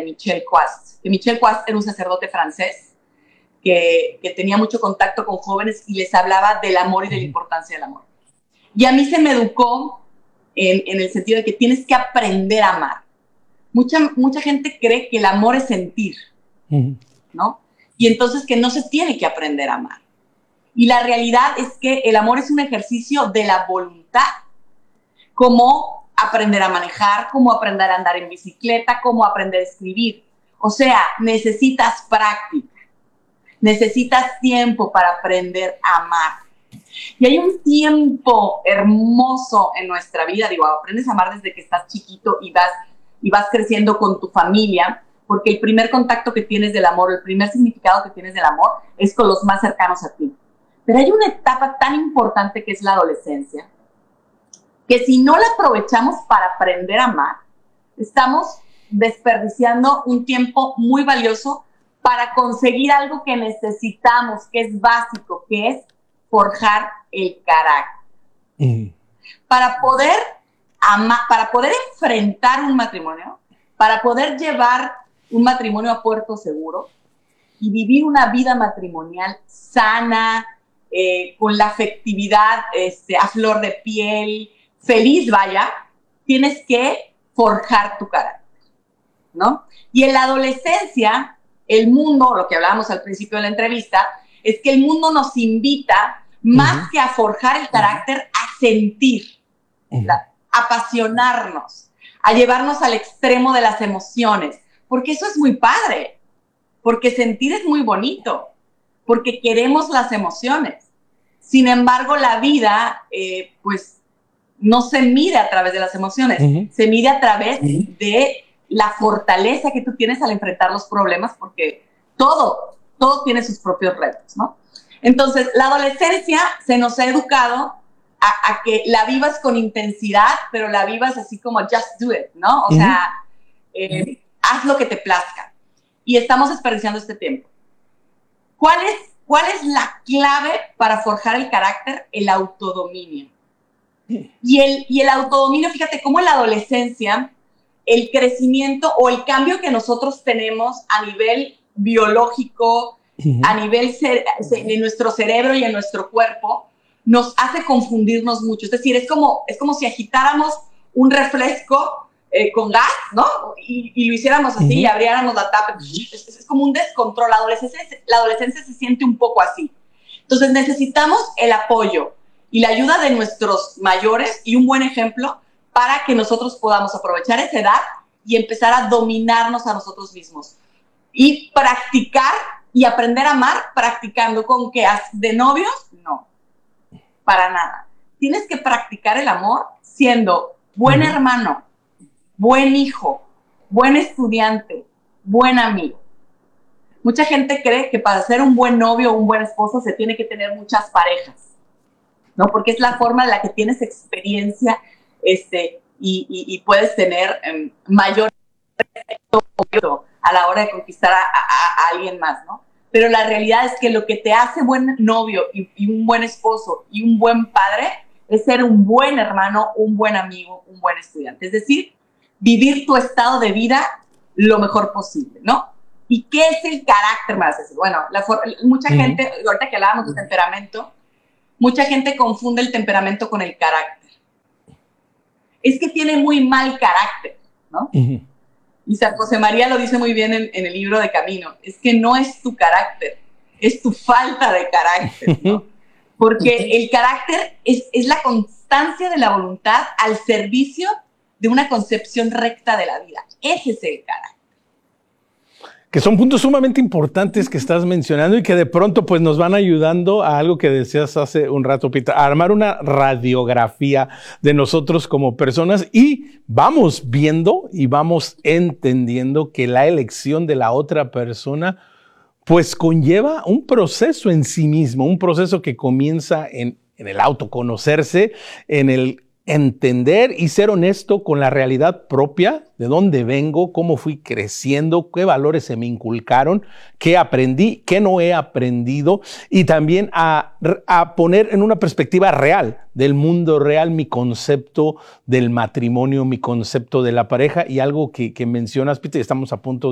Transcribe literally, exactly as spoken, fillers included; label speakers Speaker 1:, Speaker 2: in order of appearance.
Speaker 1: Michel Quast. Que Michel Quast era un sacerdote francés que, que tenía mucho contacto con jóvenes y les hablaba del amor y de la importancia del amor. Y a mí se me educó en, en el sentido de que tienes que aprender a amar. Mucha, mucha gente cree que el amor es sentir, ¿no? Y entonces que no se tiene que aprender a amar. Y la realidad es que el amor es un ejercicio de la voluntad, como aprender a manejar, como aprender a andar en bicicleta, como aprender a escribir. O sea, necesitas práctica, necesitas tiempo para aprender a amar. Y hay un tiempo hermoso en nuestra vida, digo, aprendes a amar desde que estás chiquito y vas, y vas creciendo con tu familia, porque el primer contacto que tienes del amor, el primer significado que tienes del amor es con los más cercanos a ti. Pero hay una etapa tan importante que es la adolescencia, que si no la aprovechamos para aprender a amar, estamos desperdiciando un tiempo muy valioso para conseguir algo que necesitamos, que es básico, que es forjar el carácter. Mm. Para poder amar, para poder enfrentar un matrimonio, para poder llevar un matrimonio a puerto seguro y vivir una vida matrimonial sana, eh, con la afectividad este, a flor de piel, feliz, vaya, tienes que forjar tu carácter, ¿no? Y en la adolescencia, el mundo, lo que hablábamos al principio de la entrevista, es que el mundo nos invita más uh-huh. que a forjar el carácter, a sentir, uh-huh. a apasionarnos, a llevarnos al extremo de las emociones, porque eso es muy padre, porque sentir es muy bonito, porque queremos las emociones. Sin embargo, la vida, eh, pues, no se mide a través de las emociones, uh-huh. se mide a través uh-huh. de la fortaleza que tú tienes al enfrentar los problemas, porque todo, todo tiene sus propios retos, ¿no? Entonces, la adolescencia se nos ha educado a, a que la vivas con intensidad, pero la vivas así como just do it, ¿no? O uh-huh. sea, eh, uh-huh. haz lo que te plazca. Y estamos desperdiciando este tiempo. ¿Cuál es, cuál es la clave para forjar el carácter? El autodominio. Y el, y el autodominio, fíjate cómo en la adolescencia, el crecimiento o el cambio que nosotros tenemos a nivel biológico, uh-huh. a nivel cere- en nuestro cerebro y en nuestro cuerpo, nos hace confundirnos mucho. Es decir, es como, es como si agitáramos un refresco eh, con gas, ¿no? Y, y lo hiciéramos así uh-huh. y abriéramos la tapa. Es, es como un descontrol. La adolescencia, la adolescencia se siente un poco así. Entonces necesitamos el apoyo y la ayuda de nuestros mayores y un buen ejemplo para que nosotros podamos aprovechar esa edad y empezar a dominarnos a nosotros mismos. Y practicar y aprender a amar practicando. ¿Con qué? ¿De novios? No, para nada. Tienes que practicar el amor siendo buen uh-huh. hermano, buen hijo, buen estudiante, buen amigo. Mucha gente cree que para ser un buen novio o un buen esposo se tiene que tener muchas parejas, ¿no? Porque es la forma en la que tienes experiencia este, y, y, y puedes tener um, mayor efecto a la hora de conquistar a, a, a alguien más, ¿no? Pero la realidad es que lo que te hace buen novio y, y un buen esposo y un buen padre es ser un buen hermano, un buen amigo, un buen estudiante. Es decir, vivir tu estado de vida lo mejor posible, ¿no? ¿Y qué es el carácter? Más decir, bueno, la for- mucha uh-huh. gente, ahorita que hablábamos de temperamento, mucha gente confunde el temperamento con el carácter. Es que tiene muy mal carácter, ¿no? Uh-huh. Y San José María lo dice muy bien en, en el libro de Camino. Es que no es tu carácter, es tu falta de carácter, ¿no? Porque el carácter es, es la constancia de la voluntad al servicio de una concepción recta de la vida. Ese es el carácter.
Speaker 2: Que son puntos sumamente importantes que estás mencionando y que de pronto pues nos van ayudando a algo que decías hace un rato, Pita, a armar una radiografía de nosotros como personas y vamos viendo y vamos entendiendo que la elección de la otra persona pues conlleva un proceso en sí mismo, un proceso que comienza en, en el autoconocerse, en el entender y ser honesto con la realidad propia, de dónde vengo, cómo fui creciendo, qué valores se me inculcaron, qué aprendí, qué no he aprendido, y también a, a poner en una perspectiva real del mundo real mi concepto del matrimonio, mi concepto de la pareja, y algo que, que mencionas, Peter, y estamos a punto